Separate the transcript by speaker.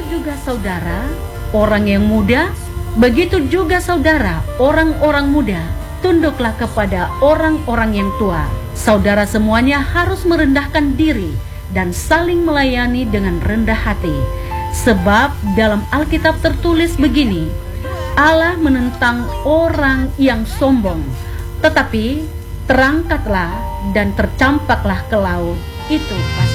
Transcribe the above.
Speaker 1: juga saudara, orang yang muda, begitu juga saudara, orang-orang muda, tunduklah kepada orang-orang yang tua. Saudara semuanya harus merendahkan diri dan saling melayani dengan rendah hati. Sebab dalam Alkitab tertulis begini, Allah menentang orang yang sombong, tetapi terangkatlah dan tercampaklah ke laut. Itu